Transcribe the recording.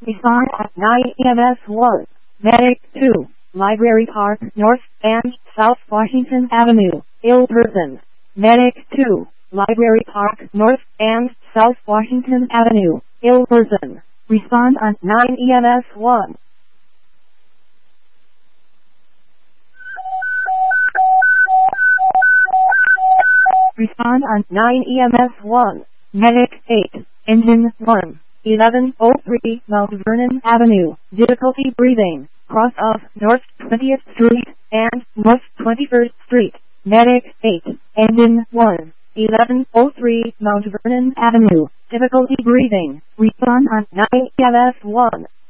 Respond at 9 EMS 1. Medic 2. Library Park, North and South Washington Avenue. Ill person. Medic 2. Library Park, North and South Washington Avenue. Ill person. Respond on 9 EMS 1. Respond on 9 EMS 1. Medic 8. Engine 1. 1103 Mount Vernon Avenue. Difficulty breathing. Cross off North 20th Street and North 21st Street. Medic 8. Engine 1. 1103 Mount Vernon Avenue. Difficulty breathing. Respond on 9 EMS 1.